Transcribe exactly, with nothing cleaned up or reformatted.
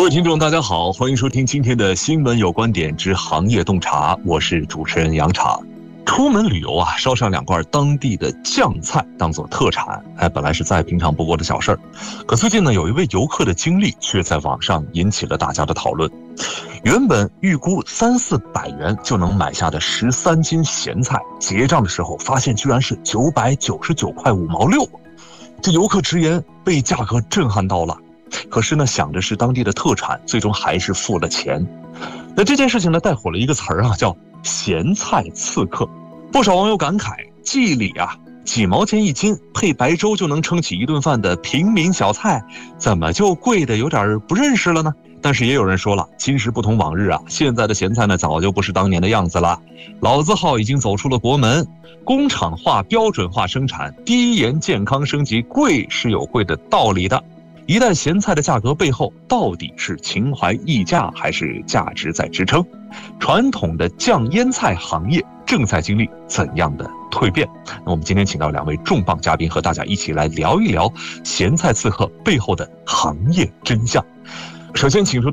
各位听众大家好，欢迎收听今天的新闻有观点之行业洞察，我是主持人杨茶。出门旅游啊，烧上两罐当地的酱菜当做特产，哎，本来是再平常不过的小事儿。可最近呢，有一位游客的经历却在网上引起了大家的讨论。原本预估三四百元就能买下的十三斤咸菜，结账的时候发现居然是九百九十九块五毛六。这游客直言被价格震撼到了。可是呢，想着是当地的特产，最终还是付了钱。那这件事情呢，带火了一个词儿啊，叫咸菜刺客。不少网友感慨，记忆里啊，几毛钱一斤配白粥就能撑起一顿饭的平民小菜，怎么就贵的有点不认识了呢？但是也有人说了，今时不同往日啊，现在的咸菜呢，早就不是当年的样子了。老字号已经走出了国门，工厂化、标准化生产，低盐、健康升级，贵是有贵的道理的。一袋咸菜的价格背后，到底是情怀溢价还是价值在支撑？传统的酱腌菜行业正在经历怎样的蜕变？那我们今天请到两位重磅嘉宾，和大家一起来聊一聊咸菜刺客背后的行业真相。首先请出